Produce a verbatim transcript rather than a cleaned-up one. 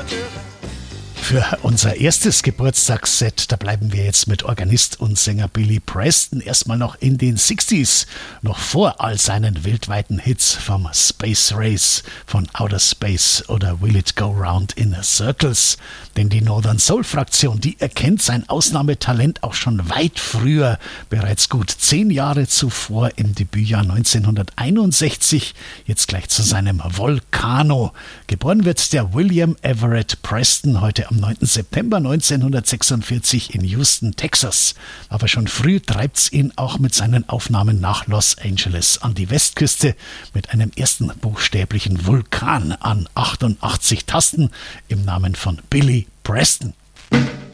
Für unser erstes Geburtstagsset, da bleiben wir jetzt mit Organist und Sänger Billy Preston erstmal noch in den sechziger, noch vor all seinen weltweiten Hits vom Space Race, von Outer Space oder Will It Go Round in Circles. Denn die Northern Soul Fraktion, die erkennt sein Ausnahmetalent auch schon weit früher, bereits gut zehn Jahre zuvor im Debütjahr neunzehnhunderteinundsechzig, jetzt gleich zu seinem Volcano. Geboren wird der William Everett Preston heute am neunten September neunzehnhundertsechsundvierzig in Houston, Texas. Aber schon früh treibt's ihn auch mit seinen Aufnahmen nach Los Angeles an die Westküste mit einem ersten buchstäblichen Vulkan an achtundachtzig Tasten im Namen von Billy Preston.